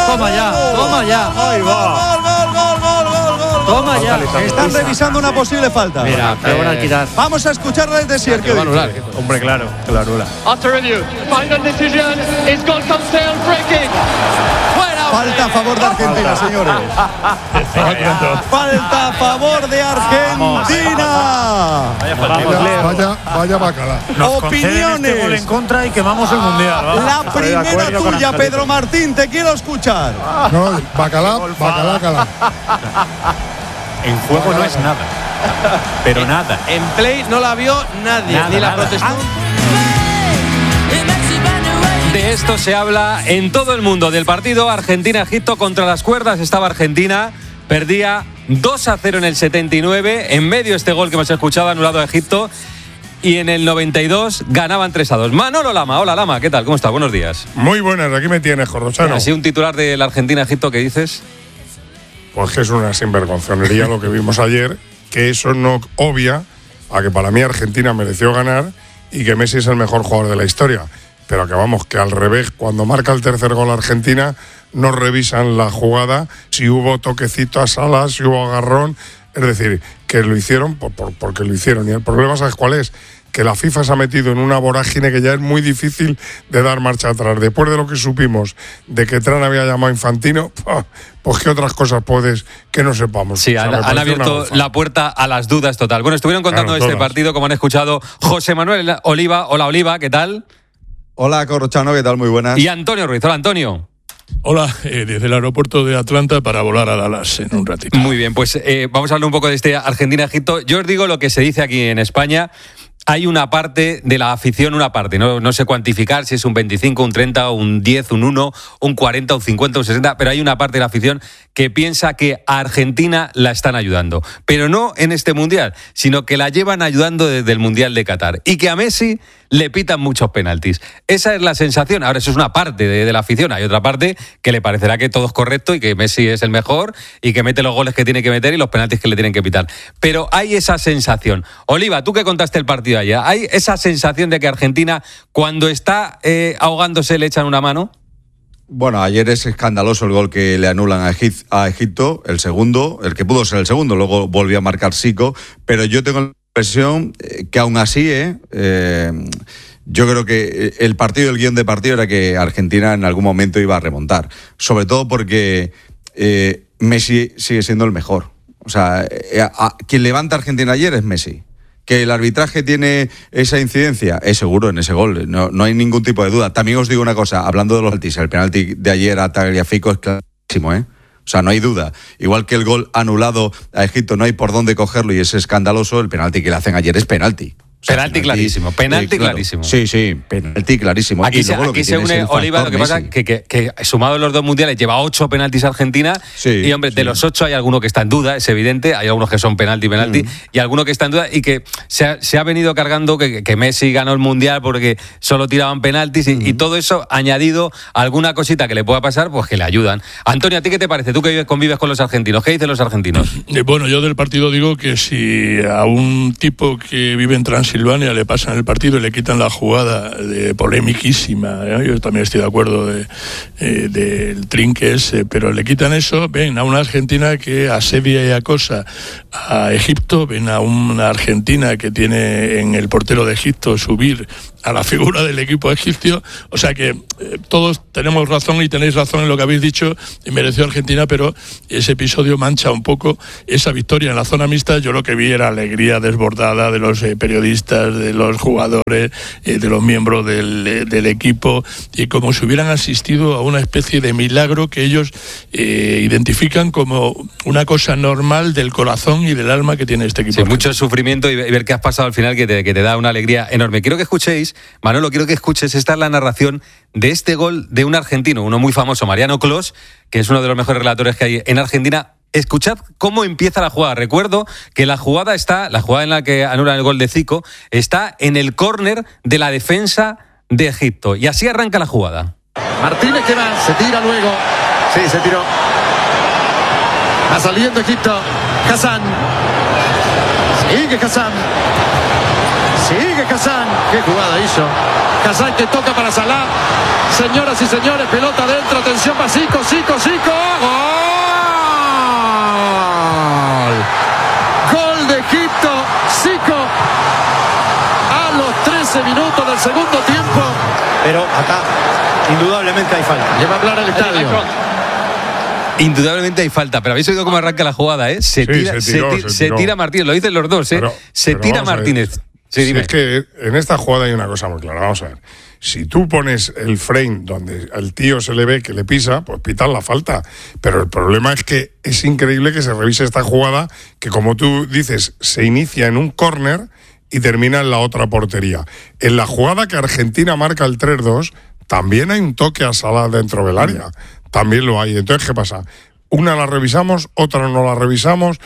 Toma ya. Ahí va. Toma ya. Están revisando una posible falta. Mira, qué buena equidad. Vamos a escucharle desde Sier. ¿Qué dice? Hombre, claro, que lo anula. After review, final decision is Gol Cancel, free kick. Falta a favor de Argentina, señores. Falta a favor de Argentina. Vaya bacala. Opiniones. Este gol en contra y quemamos el mundial. Vamos. La primera tuya, Pedro Martín. Te quiero escuchar. No, bacala. En juego no es nada. Pero nada. En play no la vio nadie, ni la protestó. De esto se habla en todo el mundo, del partido Argentina-Egipto. Contra las cuerdas estaba Argentina, perdía 2-0 en el 79, en medio este gol que hemos escuchado anulado a Egipto, y en el 92 ganaban 3-2. Manolo Lama, hola Lama, ¿qué tal? ¿Cómo estás? Buenos días. Muy buenas, aquí me tienes, Corrochano. ¿Así un titular de la Argentina-Egipto que dices? Pues que es una sinvergonzonería lo que vimos ayer, que eso no obvia a que para mí Argentina mereció ganar y que Messi es el mejor jugador de la historia. Pero que vamos, que al revés, cuando marca el tercer gol Argentina, no revisan la jugada, si hubo toquecito a Salah, si hubo agarrón. Es decir, que lo hicieron porque lo hicieron. Y el problema, ¿sabes cuál es? Que la FIFA se ha metido en una vorágine que ya es muy difícil de dar marcha atrás. Después de lo que supimos de que Tran había llamado a Infantino, pues qué otras cosas puedes que no sepamos. Sí, han abierto la puerta a las dudas total. Bueno, estuvieron contando este partido, como han escuchado, José Manuel Oliva. Hola, Oliva, ¿qué tal? Hola, Corrochano, ¿qué tal? Muy buenas. Y Antonio Ruiz. Hola, Antonio. Hola, desde el aeropuerto de Atlanta para volar a Dallas en un ratito. Muy bien, pues vamos a hablar un poco de este Argentina-Egipto. Yo os digo lo que se dice aquí en España. Hay una parte de la afición, no sé cuantificar si es un 25, un 30, un 10, un 1, un 40, un 50, un 60, pero hay una parte de la afición que piensa que a Argentina la están ayudando. Pero no en este Mundial, sino que la llevan ayudando desde el Mundial de Qatar. Y que a Messi le pitan muchos penaltis. Esa es la sensación. Ahora, eso es una parte de la afición. Hay otra parte que le parecerá que todo es correcto y que Messi es el mejor y que mete los goles que tiene que meter y los penaltis que le tienen que pitar. Pero hay esa sensación. Oliva, tú que contaste el partido allá, ¿hay esa sensación de que Argentina, cuando está ahogándose, le echan una mano? Bueno, ayer es escandaloso el gol que le anulan a Egipto, el segundo, el que pudo ser el segundo, luego volvió a marcar Zico, pero yo tengo la impresión que aún así, yo creo que el guión de partido era que Argentina en algún momento iba a remontar, sobre todo porque Messi sigue siendo el mejor. O sea, quien levanta a Argentina ayer es Messi. Que el arbitraje tiene esa incidencia, es seguro en ese gol, no hay ningún tipo de duda. También os digo una cosa, hablando de los penaltis, el penalti de ayer a Tagliafico es clarísimo, O sea, no hay duda. Igual que el gol anulado a Egipto no hay por dónde cogerlo y es escandaloso, el penalti que le hacen ayer es penalti. O sea, penalti clarísimo, penalti claro. clarísimo. Sí, penalti clarísimo. Aquí se une Oliva, lo que pasa que sumado los dos mundiales lleva 8 penaltis a Argentina y hombre, de los 8 hay alguno que está en duda, es evidente, hay algunos que son penalti y alguno que está en duda y que se ha venido cargando que Messi ganó el mundial porque solo tiraban penaltis y todo eso añadido a alguna cosita que le pueda pasar, pues que le ayudan. Antonio, ¿a ti qué te parece? Tú que convives con los argentinos, ¿qué dicen los argentinos? Bueno, yo del partido digo que si a un tipo que vive en Transilvania le pasan el partido y le quitan la jugada polemiquísima, yo también estoy de acuerdo del trinque ese, pero le quitan eso, ven a una Argentina que asedia y acosa a Egipto, ven a una Argentina que tiene en el portero de Egipto subir a la figura del equipo egipcio, o sea que todos tenemos razón y tenéis razón en lo que habéis dicho, y mereció Argentina, pero ese episodio mancha un poco esa victoria en la zona mixta. Yo lo que vi era alegría desbordada de los periodistas, de los jugadores, de los miembros del equipo, y como si hubieran asistido a una especie de milagro que ellos identifican como una cosa normal del corazón y del alma que tiene este equipo. Sí, mucho sufrimiento y ver qué has pasado al final que te da una alegría enorme. Quiero que escuchéis, Manolo, esta es la narración de este gol de un argentino, uno muy famoso, Mariano Clos, que es uno de los mejores relatores que hay en Argentina. Escuchad cómo empieza la jugada. Recuerdo que la jugada en la que anulan el gol de Zico, está en el córner de la defensa de Egipto. Y así arranca la jugada. Martínez, que va, se tira luego. Sí, se tiró. Va saliendo Egipto. Hassan. Sigue Hassan. Sigue Hassan. Qué jugada hizo. Hassan que toca para Salah. Señoras y señores, pelota adentro. Atención, va Zico. Gol de Egipto. Zico. A los 13 minutos del segundo tiempo. Pero acá, indudablemente hay falta. Lleva a hablar el estadio. Indudablemente hay falta, pero habéis oído cómo arranca la jugada, ¿eh? Se tira Martínez, lo dicen los dos, ¿eh? Pero tira Martínez. Sí, dime. Es que en esta jugada hay una cosa muy clara. Vamos a ver. Si tú pones el frame donde al tío se le ve que le pisa, pues pitan la falta. Pero el problema es que es increíble que se revise esta jugada, que como tú dices, se inicia en un córner y termina en la otra portería. En la jugada que Argentina marca el 3-2, también hay un toque a Salah dentro del área. También lo hay. Entonces, ¿qué pasa? Una la revisamos, otra no la revisamos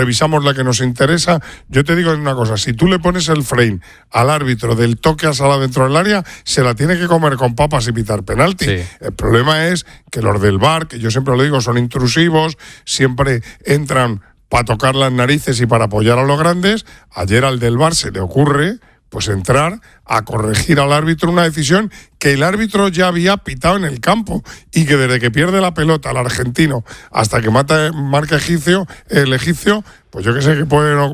la que nos interesa. Yo te digo una cosa, si tú le pones el frame al árbitro del toque a Salah dentro del área, se la tiene que comer con papas y pitar penalti. Sí. El problema es que los del VAR, que yo siempre lo digo, son intrusivos, siempre entran para tocar las narices y para apoyar a los grandes. Ayer al del VAR se le ocurre pues entrar a corregir al árbitro una decisión que el árbitro ya había pitado en el campo y que desde que pierde la pelota el argentino hasta que marca el egipcio, pues yo que sé que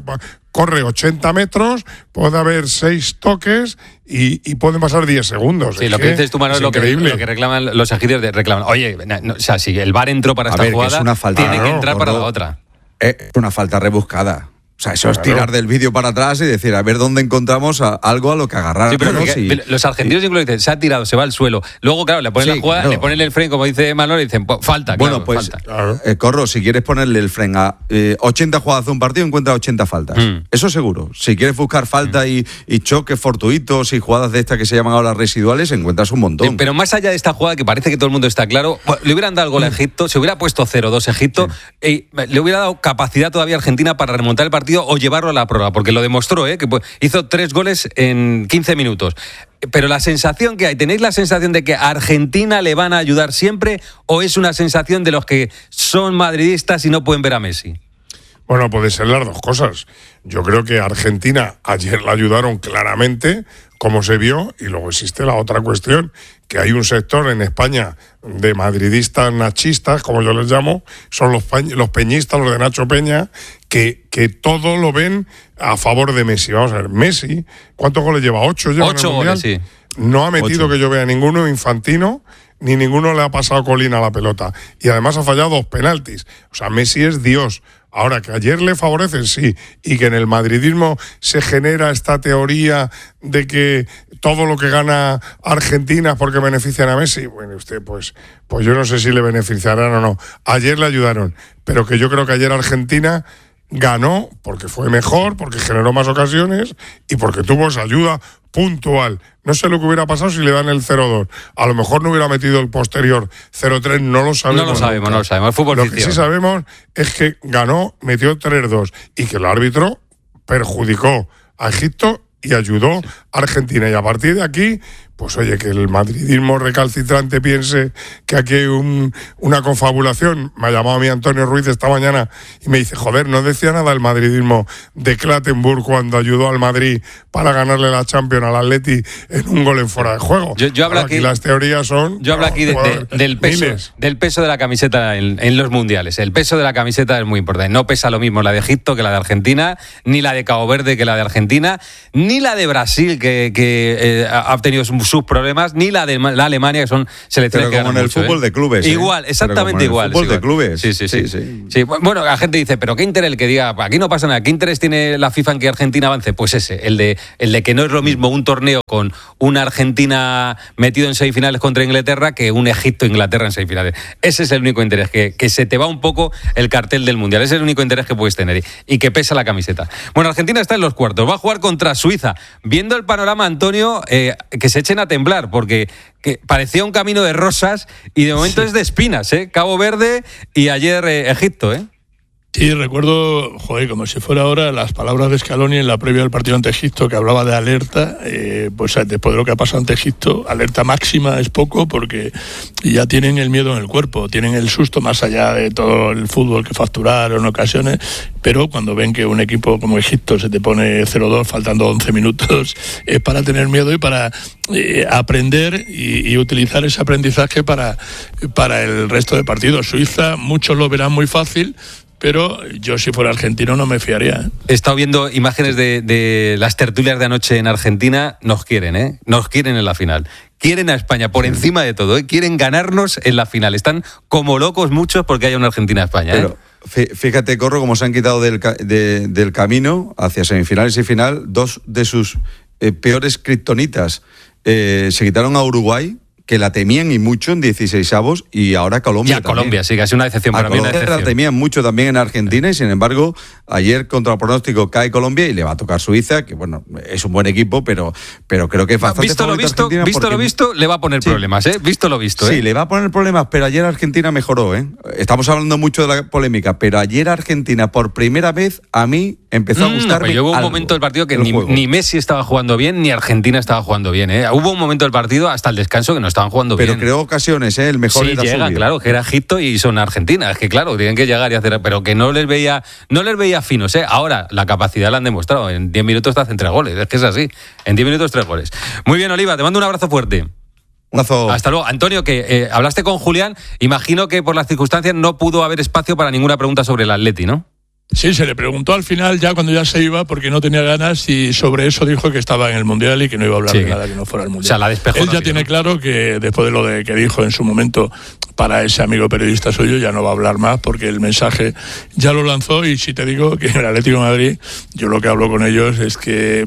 corre 80 metros, puede haber 6 toques y pueden pasar 10 segundos. Sí, lo que dices tú, Manuel, lo que reclaman los egipcios, oye, o sea, si el VAR entró para esta jugada, tiene que entrar para la otra. Es una falta rebuscada. O sea, eso es tirar del vídeo para atrás y decir, a ver dónde encontramos algo a lo que agarrar. Sí, pero los argentinos incluso dicen, se ha tirado, se va al suelo. Luego, claro, le ponen la jugada, le ponen el frame, como dice Manuel, y dicen, falta, bueno, pues, falta. Corro, si quieres ponerle el frame a 80 jugadas de un partido, encuentras 80 faltas. Eso seguro. Si quieres buscar falta y choques fortuitos y jugadas de estas que se llaman ahora residuales, encuentras un montón. Pero más allá de esta jugada, que parece que todo el mundo está claro, le hubieran dado el gol a Egipto, se hubiera puesto 0-2 Egipto, y le hubiera dado capacidad todavía a Argentina para remontar el partido o llevarlo a la prórroga, porque lo demostró, que hizo 3 goles en 15 minutos. Pero la sensación que hay, ¿tenéis la sensación de que a Argentina le van a ayudar siempre o es una sensación de los que son madridistas y no pueden ver a Messi? Bueno, puede ser las dos cosas. Yo creo que a Argentina ayer la ayudaron claramente, como se vio, y luego existe la otra cuestión, que hay un sector en España de madridistas nachistas, como yo les llamo, son los peñistas, los de Nacho Peña, que todo lo ven a favor de Messi. Vamos a ver, Messi, ¿cuántos goles lleva? 8 lleva 8 goles, sí. No ha metido 8. Que yo vea ninguno Infantino, ni ninguno le ha pasado colina a la pelota. Y además ha fallado 2 penaltis. O sea, Messi es Dios. Ahora, que ayer le favorecen, sí, y que en el madridismo se genera esta teoría de que todo lo que gana Argentina es porque benefician a Messi. Bueno, usted, pues yo no sé si le beneficiarán o no. Ayer le ayudaron, pero que yo creo que ayer Argentina ganó porque fue mejor, porque generó más ocasiones y porque tuvo esa ayuda puntual. No sé lo que hubiera pasado si le dan el 0-2. A lo mejor no hubiera metido el posterior 0-3, no lo sabemos. No lo sabemos. Fútbol lo que sí sabemos es que ganó, metió 3-2 y que el árbitro perjudicó a Egipto y ayudó a Argentina. Y a partir de aquí, pues oye, que el madridismo recalcitrante piense que aquí hay una confabulación. Me ha llamado a mí Antonio Ruiz esta mañana y me dice, joder, no decía nada el madridismo de Clattenburg cuando ayudó al Madrid para ganarle la Champions al Atleti en un gol en fuera de juego. Yo hablo aquí, las teorías son... Yo hablo aquí del peso de la camiseta en los mundiales. El peso de la camiseta es muy importante. No pesa lo mismo la de Egipto que la de Argentina, ni la de Cabo Verde que la de Argentina, ni la de Brasil que ha obtenido sus problemas, ni la de la Alemania, que son selecciones pero como que en el fútbol de clubes. Igual, exactamente igual. El fútbol de clubes. Sí. Bueno, la gente dice, pero ¿qué interés el que diga? Aquí no pasa nada. ¿Qué interés tiene la FIFA en que Argentina avance? Pues ese, el de que no es lo mismo un torneo con una Argentina metido en semifinales contra Inglaterra que un Egipto-Inglaterra en semifinales. Ese es el único interés, que se te va un poco el cartel del Mundial. Ese es el único interés que puedes tener y que pesa la camiseta. Bueno, Argentina está en los cuartos. Va a jugar contra Suiza. Viendo el panorama, Antonio, que se echen a temblar, porque que parecía un camino de rosas y de momento es de espinas, Cabo Verde y ayer Egipto, Sí, recuerdo, como si fuera ahora, las palabras de Scaloni en la previa del partido ante Egipto, que hablaba de alerta. Pues después de lo que ha pasado ante Egipto, alerta máxima es poco, porque ya tienen el miedo en el cuerpo, tienen el susto más allá de todo el fútbol que facturaron en ocasiones, pero cuando ven que un equipo como Egipto se te pone 0-2 faltando 11 minutos, es para tener miedo y para aprender y utilizar ese aprendizaje para el resto de partidos. Suiza, muchos lo verán muy fácil, pero yo si fuera argentino no me fiaría. He estado viendo imágenes de las tertulias de anoche en Argentina. Nos quieren, nos quieren en la final. Quieren a España por encima de todo, quieren ganarnos en la final. Están como locos muchos porque haya una Argentina-España. Pero fíjate, Corro, cómo se han quitado del camino hacia semifinales y final dos de sus peores kriptonitas. Se quitaron a Uruguay, que la temían y mucho en 16avos, y ahora Colombia. Y a Colombia, sí, que ha sido una decepción para mí. La temían mucho también en Argentina, y sin embargo, ayer contra el pronóstico cae Colombia y le va a tocar Suiza, que bueno, es un buen equipo, pero creo que es bastante visto lo visto, le va a poner problemas, Visto lo visto, Sí, le va a poner problemas, pero ayer Argentina mejoró, Estamos hablando mucho de la polémica, pero ayer Argentina, por primera vez, a mí empezó a gustarme. Pues hubo un momento del partido que ni Messi estaba jugando bien, ni Argentina estaba jugando bien, Hubo un momento del partido, hasta el descanso, que no estaban jugando bien. Pero creó ocasiones, el mejor sí, era llega, suyo. Claro, que era Egipto y son Argentina. Es que claro, tienen que llegar y hacer, pero que no les veía finos, Ahora, la capacidad la han demostrado. En 10 minutos te hacen 3 goles. Es que es así. En 10 minutos 3 goles. Muy bien, Oliva, te mando un abrazo fuerte. Un abrazo. Hasta luego. Antonio, que hablaste con Julián. Imagino que por las circunstancias no pudo haber espacio para ninguna pregunta sobre el Atleti, ¿no? Sí, se le preguntó al final, ya cuando ya se iba, porque no tenía ganas, y sobre eso dijo que estaba en el Mundial y que no iba a hablar de nada que no fuera el Mundial. O sea, la despejó. Él ya tiene claro que después de lo que dijo en su momento para ese amigo periodista suyo, ya no va a hablar más, porque el mensaje ya lo lanzó. Y si te digo que en el Atlético de Madrid, yo lo que hablo con ellos es que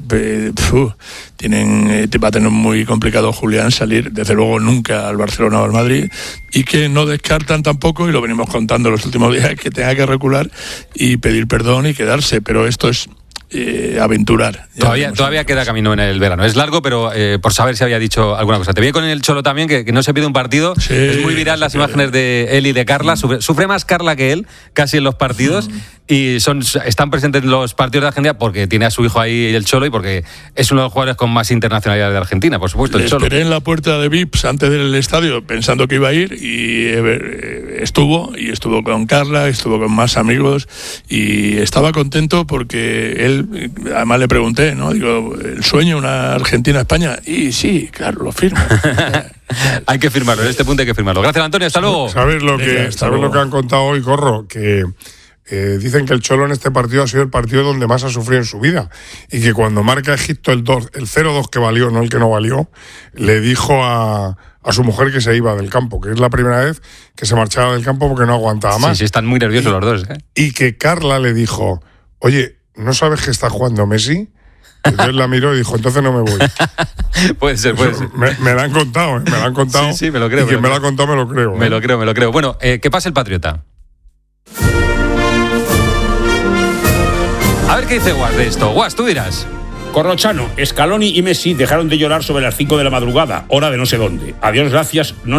va a tener muy complicado Julián salir, desde luego nunca al Barcelona o al Madrid, y que no descartan tampoco, y lo venimos contando los últimos días, que tenga que recular y pedir perdón y quedarse, pero esto es aventurar. Todavía queda camino en el verano. Es largo, pero por saber si había dicho alguna cosa. Te vi con el Cholo también, que no se pide un partido. Sí, es muy viral las imágenes de él y de Carla. Sufre más Carla que él, casi en los partidos. Y están presentes en los partidos de Argentina porque tiene a su hijo ahí, el Cholo, y porque es uno de los jugadores con más internacionalidad de Argentina, por supuesto, el Cholo. Esperé en la puerta de VIPs antes del estadio pensando que iba a ir, y estuvo con Carla, estuvo con más amigos, y estaba contento porque él, además le pregunté, Digo, ¿el sueño una Argentina-España? Y sí, claro, lo firmo. Hay que firmarlo, en este punto hay que firmarlo. Gracias, Antonio, hasta luego. ¿Sabes lo que han contado hoy, Corro? Que dicen que el Cholo en este partido ha sido el partido donde más ha sufrido en su vida, y que cuando marca Egipto el 0-2 que valió, no el que no valió, le dijo a su mujer que se iba del campo, que es la primera vez que se marchaba del campo porque no aguantaba más. Sí, están muy nerviosos los dos. Y que Carla le dijo, oye, ¿no sabes que está jugando Messi? Entonces la miró y dijo, entonces no me voy. Puede ser. Me la han contado, me la han contado. Sí, me lo creo. Y quien me lo ha contado me lo creo. Me lo creo. Bueno, ¿qué pasa el Patriota? A ver qué dice Guas de esto. Guas, tú dirás. Corrochano, Scaloni y Messi dejaron de llorar sobre las 5 de la madrugada, hora de no sé dónde. A Dios gracias, no